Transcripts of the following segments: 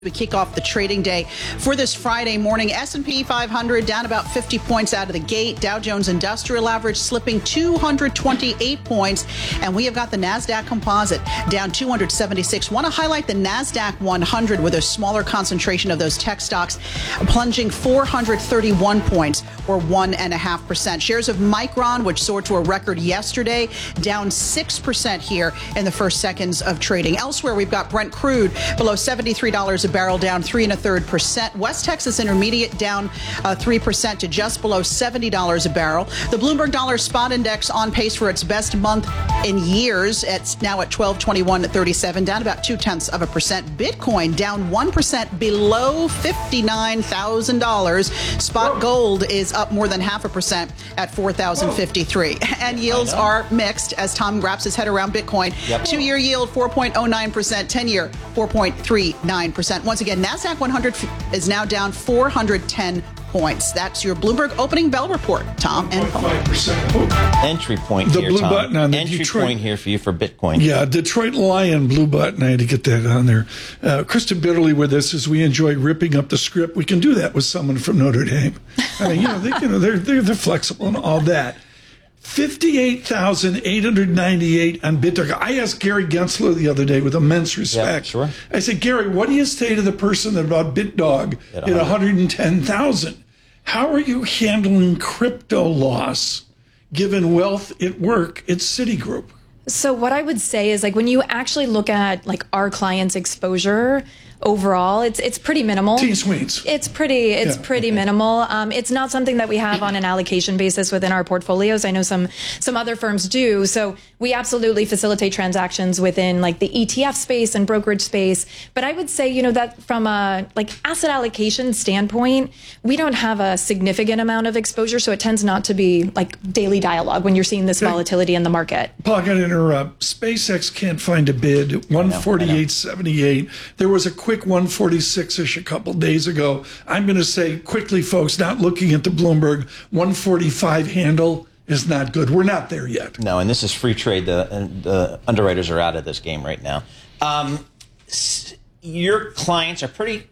We kick off the trading day for this Friday morning. S&P 500 down about 50 points out of the gate. Dow Jones Industrial Average slipping 228 points. And we have got the NASDAQ Composite down 276. Want to highlight the NASDAQ 100 with a smaller concentration of those tech stocks, plunging 431 points or 1.5%. Shares of Micron, which soared to a record yesterday, down 6% here in the first seconds of trading. Elsewhere, we've got Brent crude below $73 a barrel, down 3.33%. West Texas Intermediate down 3% to just below $70 a barrel. The Bloomberg Dollar Spot Index on pace for its best month in years. It's now at 1221.37, down about 0.2%. Bitcoin down 1% below $59,000. Spot gold is up more than 0.5% at 4,053. And yields are mixed as Tom wraps his head around Bitcoin. Yep. 2-year yield 4.09%, 10-year 4.39%. Once again, NASDAQ 100 is now down 410 points. That's your Bloomberg opening bell report, Tom and Paul. 5% entry point the here, blue Tom. button on the entry Detroit point here for you for Bitcoin. Yeah, Detroit Lion blue button. I had to get that on there. Kristen Bitterly with us as we enjoy ripping up the script. We can do that with someone from Notre Dame. I mean, they're flexible and all that. 58,898 on BitTorrent. I asked Gary Gensler the other day with immense respect. Yeah, sure. I said, Gary, what do you say to the person that bought BitDog at 110,000? How are you handling crypto loss given wealth at work at Citigroup? So what I would say is, like, when you actually look at like our clients' exposure overall, it's pretty minimal. T-Sweets. It's pretty minimal. It's not something that we have on an allocation basis within our portfolios. I know some other firms do. So we absolutely facilitate transactions within like the ETF space and brokerage space. But I would say, that from a like asset allocation standpoint, we don't have a significant amount of exposure. So it tends not to be like daily dialogue when you're seeing this volatility in the market. Paul, I got to interrupt. SpaceX can't find a bid. 148.78. There was a quick 146-ish a couple days ago. I'm going to say quickly, folks, not looking at the Bloomberg, 145 handle is not good. We're not there yet. No, and this is free trade. The underwriters are out of this game right now. Your clients are pretty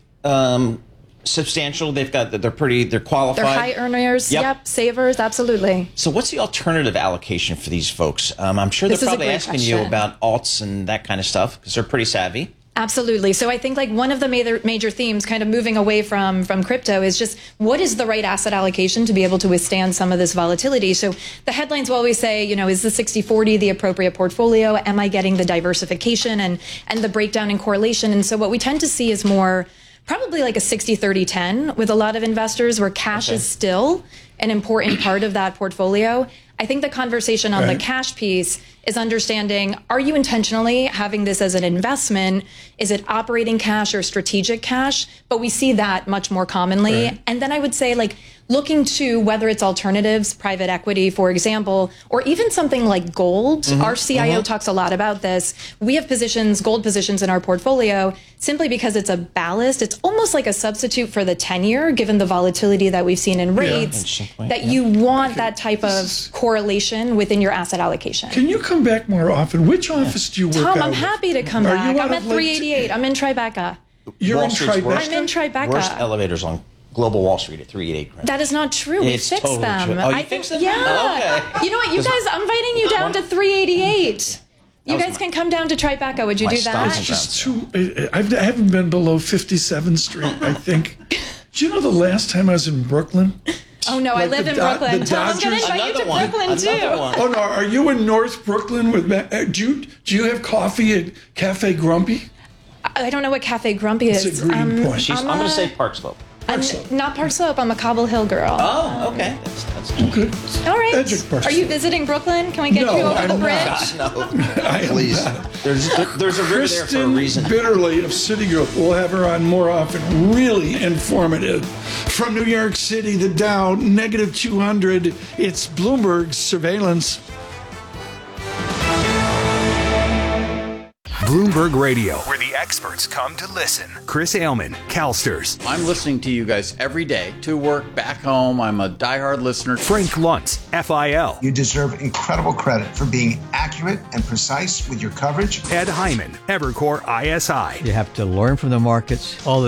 substantial. They're qualified. They're high earners. Yep. Savers. Absolutely. So what's the alternative allocation for these folks? I'm sure they're probably asking you about alts and that kind of stuff because they're pretty savvy. Absolutely. So I think like one of the major themes kind of moving away from crypto is just what is the right asset allocation to be able to withstand some of this volatility. So the headlines will always say, is the 60-40 the appropriate portfolio? Am I getting the diversification and the breakdown and correlation? And so what we tend to see is more probably like a 60-30-10 with a lot of investors where cash is still an important part of that portfolio. I think the conversation on the cash piece is understanding, are you intentionally having this as an investment? Is it operating cash or strategic cash? But we see that much more commonly. Right. And then I would say like looking to whether it's alternatives, private equity, for example, or even something like gold. Mm-hmm. Our CIO talks a lot about this. We have gold positions in our portfolio simply because it's a ballast. It's almost like a substitute for the 10-year, given the volatility that we've seen in rates, that you want that type of correlation within your asset allocation. Can you come back more often? Which office do you work Tom, out I'm happy to come back. I'm at 388. I'm in Tribeca. You're in Tribeca? I'm in Tribeca. Worst elevators on Global Wall Street at 388. That is not true. We fixed totally them. True. Oh, you fixed them? Yeah. Oh, okay. You know what? You guys, I'm inviting you down to 388. You guys can come down to Tribeca. Would you do that? It's just too. I haven't been below 57th Street, I think. Do you know the last time I was in Brooklyn? Oh, no, I live in Brooklyn. Tom, I'm going to invite you to Brooklyn, too. Oh, no, are you in North Brooklyn? Do you have coffee at Cafe Grumpy? I don't know what Cafe Grumpy is. It's a Green Point. I'm going to say Park Slope. Not Park Slope. I'm a Cobble Hill girl. Oh, okay. That's good. All right. Are you visiting Brooklyn? Can we get you over the bridge? No, please. There's a river there for a reason. Kristen Bitterly of Citigroup. We'll have her on more often. Really informative. From New York City, the Dow, negative 200. It's Bloomberg Surveillance. Bloomberg Radio, where the experts come to listen. Chris Ailman, CalSTRS. I'm listening to you guys every day, to work, back home. I'm a diehard listener. Frank Luntz, FIL. You deserve incredible credit for being accurate and precise with your coverage. Ed Hyman, Evercore ISI. You have to learn from the markets. All the